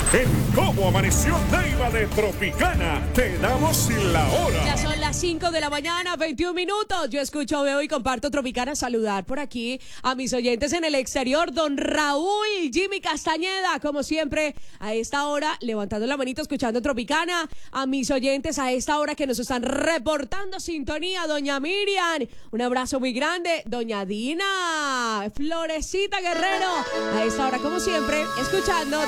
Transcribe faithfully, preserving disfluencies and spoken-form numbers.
En Cómo Amaneció Neiva de Tropicana, te damos la hora. Ya son las cinco de la mañana, veintiún minutos. Yo escucho, veo y comparto Tropicana. Saludar por aquí a mis oyentes en el exterior. Don Raúl, Jimmy Castañeda, como siempre, a esta hora, levantando la manito, escuchando Tropicana. A mis oyentes a esta hora que nos están reportando sintonía. Doña Miriam, un abrazo muy grande. Doña Dina, Florecita Guerrero, a esta hora, como siempre, escuchando